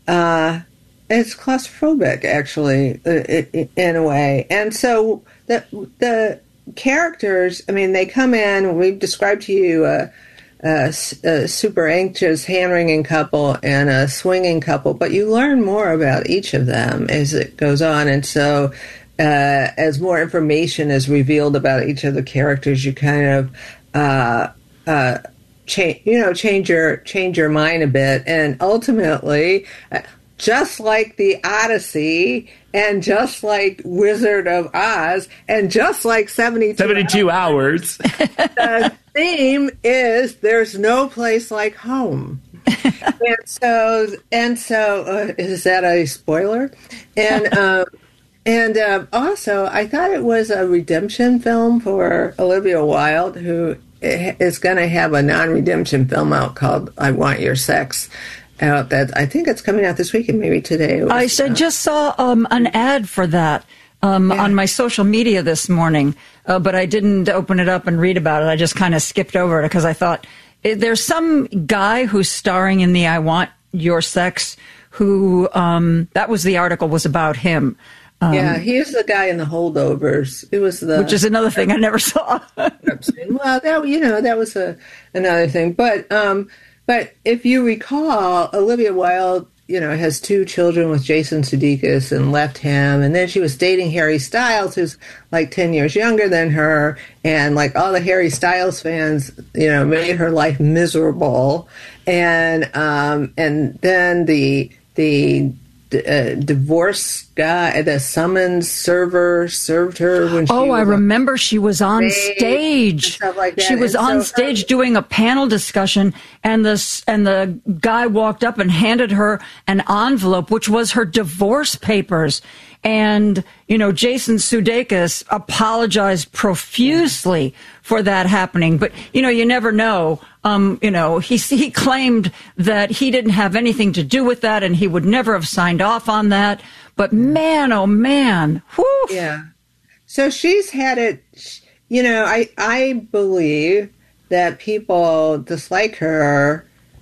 Uh, It's claustrophobic, actually, in a way. And so the the characters, I mean, they come in, we've described to you a, a, a super anxious hand-wringing couple and a swinging couple, but you learn more about each of them as it goes on. And so uh, as more information is revealed about each of the characters, you kind of... Uh, uh, change, you know, change your change your mind a bit, and ultimately... Uh, just like the Odyssey, and just like Wizard of Oz, and just like seventy-two, seventy-two hours, the theme is there's no place like home. and so, and so, uh, is that a spoiler? And uh, and uh, also, I thought it was a redemption film for Olivia Wilde, who is going to have a non-redemption film out called "I Want Your Sex." Out that I think it's coming out this weekend, maybe today. Was, I said, uh, just saw um, an ad for that um, yeah. on my social media this morning, uh, but I didn't open it up and read about it. I just kind of skipped over it because I thought there's some guy who's starring in the "I Want Your Sex" who um, that was the article was about him. Um, yeah, he's the guy in The Holdovers. It was the which is another thing I never saw. well, that you know that was a another thing, but. Um, But if you recall, Olivia Wilde, you know, has two children with Jason Sudeikis and left him. And then she was dating Harry Styles, who's like ten years younger than her. And like all the Harry Styles fans, you know, made her life miserable. And um, and then the the uh, divorce guy, the summons server served her when she oh, was I remember she was on stage. Like she was and on so stage her, doing a panel discussion, and the and the guy walked up and handed her an envelope, which was her divorce papers. And, you know, Jason Sudeikis apologized profusely for that happening. But, you know, you never know. Um, you know, he, he claimed that he didn't have anything to do with that and he would never have signed off on that. But man, oh man. Whew. Yeah. So she's had it, you know, I, I believe that people dislike her.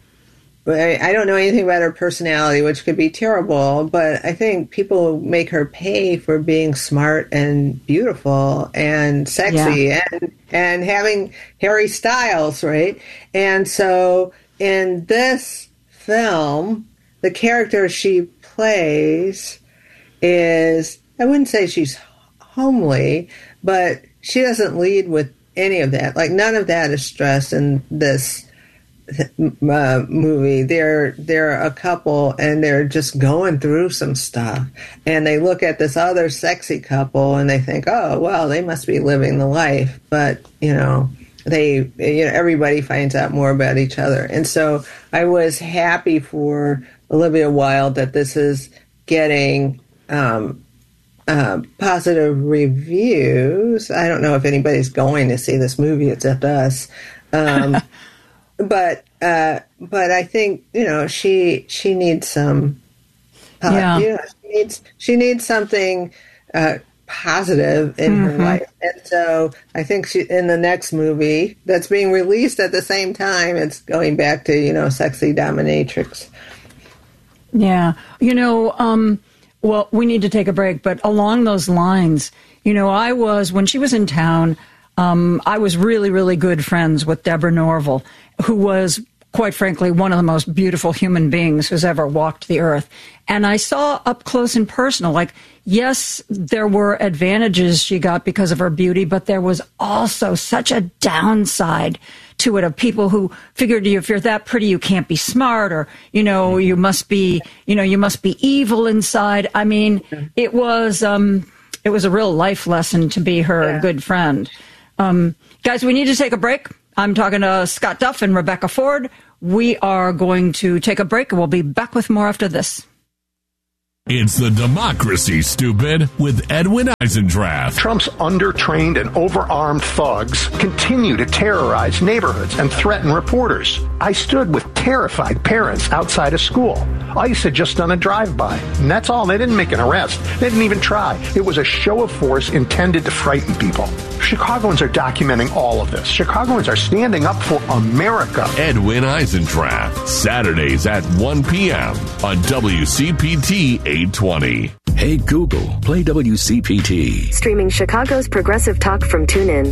I don't know anything about her personality, which could be terrible, but I think people make her pay for being smart and beautiful and sexy yeah. and and having Harry Styles, right? And so in this film, the character she plays is, I wouldn't say she's homely, but she doesn't lead with any of that. Like none of that is stressed in this uh, movie. They're they're a couple, and they're just going through some stuff, and they look at this other sexy couple, and they think, oh, well, they must be living the life. But you know, they you know everybody finds out more about each other, and so I was happy for Olivia Wilde that this is getting um, uh, positive reviews. I don't know if anybody's going to see this movie except us. Um, But uh, but I think you know she she needs some uh, yeah. you know, she needs she needs something uh, positive in mm-hmm. her life, and so I think she in the next movie that's being released at the same time, it's going back to you know sexy dominatrix. Yeah, you know, um, well, we need to take a break, but along those lines, you know, I was when she was in town. Um, I was really, really good friends with Deborah Norville, who was, quite frankly, one of the most beautiful human beings who's ever walked the earth. And I saw up close and personal, like, yes, there were advantages she got because of her beauty, but there was also such a downside to it of people who figured if you're that pretty, you can't be smart, or, you know, you must be, you know, you must be evil inside. I mean, it was, um, it was a real life lesson to be her yeah. good friend. Um, guys, we need to take a break. I'm talking to Scott Duff and Rebecca Ford. We are going to take a break, and we'll be back with more after this. It's the Democracy, Stupid, with Edwin Eisendrath. Trump's undertrained and overarmed thugs continue to terrorize neighborhoods and threaten reporters. I stood with terrified parents outside of school. ICE had just done a drive-by, and that's all. They didn't make an arrest. They didn't even try. It was a show of force intended to frighten people. Chicagoans are documenting all of this. Chicagoans are standing up for America. Edwin Eisendrath, Saturdays at one p.m. on W C P T eight twenty. Hey Google, play W C P T. Streaming Chicago's Progressive Talk from TuneIn.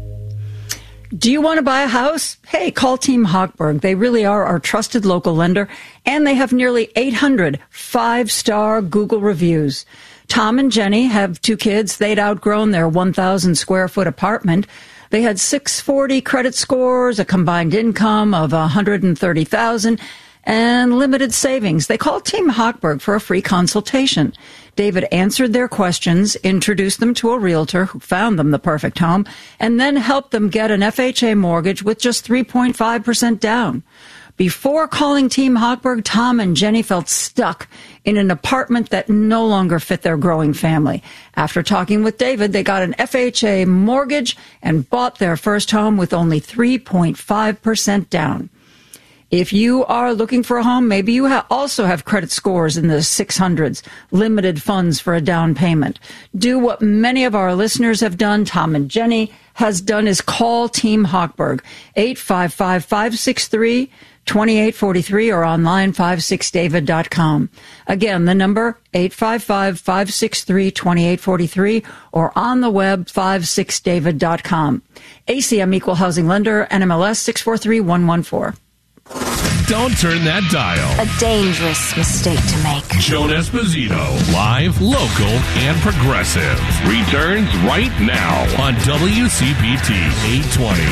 Do you want to buy a house? Hey, call Team Hochberg. They really are our trusted local lender, and they have nearly eight hundred five-star Google reviews. Tom and Jenny have two kids. They'd outgrown their one thousand square foot apartment. They had six forty credit scores, a combined income of one hundred thirty thousand dollars, and limited savings. They called Team Hochberg for a free consultation. David answered their questions, introduced them to a realtor who found them the perfect home, and then helped them get an F H A mortgage with just three point five percent down. Before calling Team Hochberg, Tom and Jenny felt stuck in an apartment that no longer fit their growing family. After talking with David, they got an F H A mortgage and bought their first home with only three point five percent down. If you are looking for a home, maybe you ha- also have credit scores in the six hundreds, limited funds for a down payment. Do what many of our listeners have done, Tom and Jenny has done, is call Team Hochberg, eight five five, five six three, two eight four three, or online five six david dot com. Again, the number eight five five, five six three, two eight four three, or on the web five six david dot com. A C M Equal Housing Lender, N M L S six four three one one four. Don't turn that dial. A dangerous mistake to make. Joan Esposito, live, local, and progressive, returns right now on W C P T eight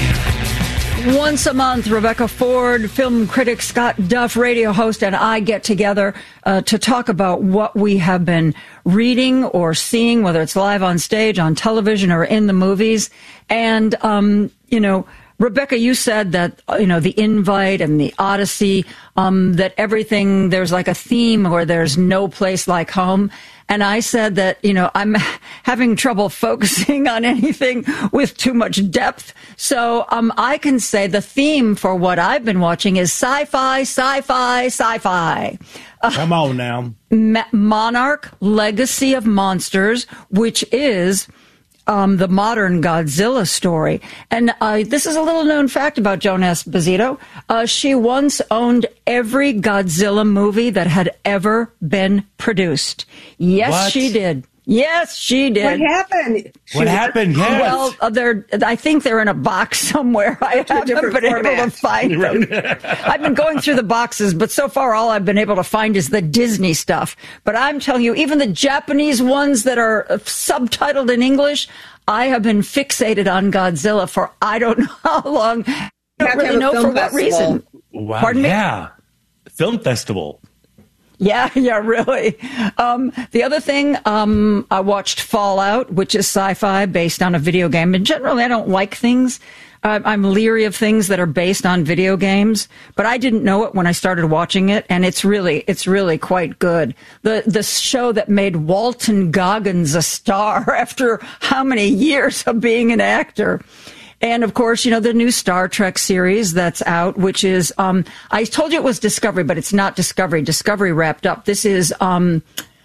twenty. Once a month, Rebecca Ford, film critic Scott Duff, radio host, and I get together uh, to talk about what we have been reading or seeing, whether it's live on stage, on television, or in the movies. And, um, you know, Rebecca, you said that, you know, the Invite and the Odyssey, um, that everything, there's like a theme where there's no place like home. And I said that, you know, I'm having trouble focusing on anything with too much depth. So um, I can say the theme for what I've been watching is sci-fi, sci-fi, sci-fi. Uh, Come on now. Monarch, Legacy of Monsters, which is Um, the modern Godzilla story. And uh, this is a little known fact about Joan Esposito. Uh, she once owned every Godzilla movie that had ever been produced. Yes, what? she did. Yes, she did. What happened? What She- happened? Yes. Well, uh, they're, I think they're in a box somewhere. I haven't different been able to formats. find them. I've been going through the boxes, but so far all I've been able to find is the Disney stuff. But I'm telling you, even the Japanese ones that are subtitled in English, I have been fixated on Godzilla for I don't know how long. I don't have to really have a know film for what festival. reason. Wow. Pardon me? Yeah. Film festival. Yeah, yeah, really. Um, the other thing, um, I watched Fallout, which is sci-fi based on a video game. And generally, I don't like things. Uh, I'm leery of things that are based on video games, but I didn't know it when I started watching it, and it's really, it's really quite good. The the show that made Walton Goggins a star after how many years of being an actor. And, of course, you know, the new Star Trek series that's out, which is, um, I told you it was Discovery, but it's not Discovery. Discovery wrapped up. This is um,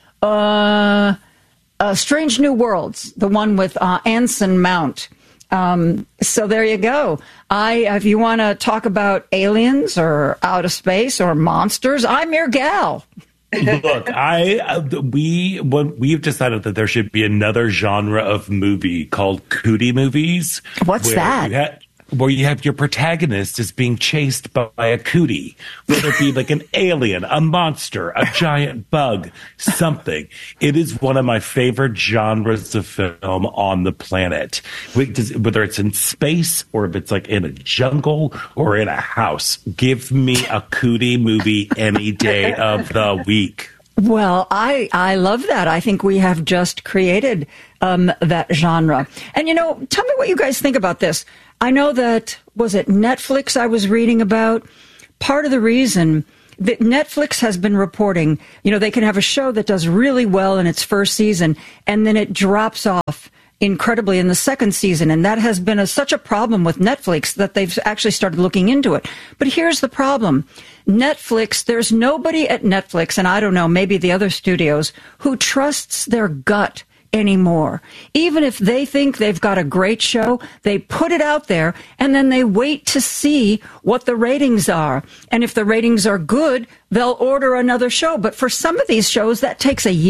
uh, uh, Strange New Worlds, the one with uh, Anson Mount. Um, so there you go. I, if you want to talk about aliens or outer space or monsters, I'm your gal. Look, I uh, we what we've decided that there should be another genre of movie called cootie movies. What's that? You ha- where you have your protagonist is being chased by, by a cootie, whether it be like an alien, a monster, a giant bug, something. It is one of my favorite genres of film on the planet. Whether it's in space or if it's like in a jungle or in a house, give me a cootie movie any day of the week. Well, I, I love that. I think we have just created um, that genre. And, you know, tell me what you guys think about this. I know that, was it Netflix I was reading about? Part of the reason that Netflix has been reporting, you know, they can have a show that does really well in its first season, and then it drops off incredibly in the second season. And that has been a, such a problem with Netflix that they've actually started looking into it. But here's the problem. Netflix, there's nobody at Netflix, and I don't know, maybe the other studios, who trusts their gut anymore. Even if they think they've got a great show, they put it out there and then they wait to see what the ratings are. And if the ratings are good, they'll order another show. But for some of these shows, that takes a year.